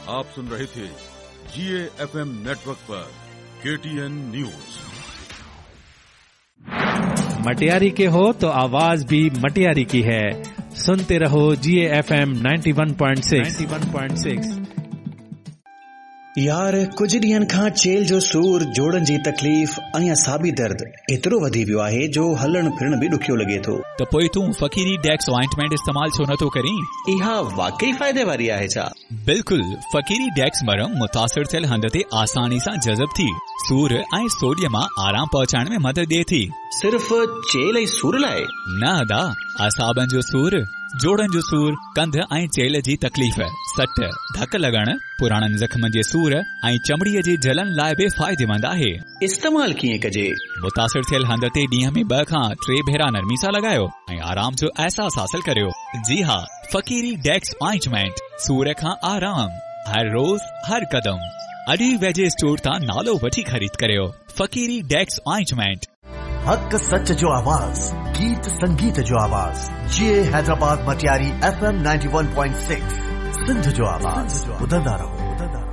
आप सुन रहे थे GAFM network पर KTN न्यूज। मटियारी के हो तो आवाज भी मटियारी की है। सुनते रहो GAFM 91.6। यार कुछ ॾींहनि खां चेल जो सूर, जोड़नि जी तकलीफ़ ऐं असाबी दर्द एतिरो वधी वियो आहे जो हलण फिरण बि ॾुखियो लॻे थो। त पोइ तूं फकीरी डेक्स ऑइंटमेंट इस्तेमाल छो नथो करीं? इहा वाकई फ़ाइदे वारी आहे छा? बिल्कुल, फकीरी डेक्स मरहम मुतासिर थियल हंध ते आसानी सां जज़ब थी सूर ऐं सोडियम मां आराम पहुचाइण में मदद ॾिए थी। सिर्फ़ चेल ऐं सूर लाइ? न अदा, असाबनि जो सूर, जोड़नि जो सूर, कंध ऐं चेल जी तकलीफ़, सट, धक लॻण, पुराणनि ज़ख़्मनि जे सूर ऐं चमड़ीअ जे जलन लाइ बि फ़ाइदेमंद आहे। इस्तेमाल कीअं कजे? मुतासिर थियल हंध ते ॾींहं में 2 खां 3 भेरा नरमी सां लॻायो ऐं आराम जो अहसास हासिल करियो। जी हा, फकीरी डेक्स ऑइंटमेंट, सूर खां आराम, हर रोज़ हर कदम। अॼु वेझे स्टोर तां नालो वठी ख़रीद करियो। फकीरी डेक्स ऑइंटमेंट। हक सच जो आवाज, गीत संगीत जो आवाज। GA हैदराबाद मटियारी FM 91.6 सिंध जो आवाज। ॿुधंदा रहो।